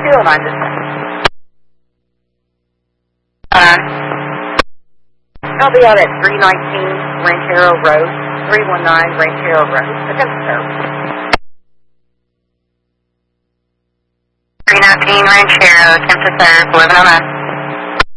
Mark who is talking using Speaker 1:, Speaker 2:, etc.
Speaker 1: 209 this way. I'll be out at 319 Ranchero Road, 319 Ranchero Road. Attempt to serve.
Speaker 2: 319 Ranchero, attempt to serve, 1109.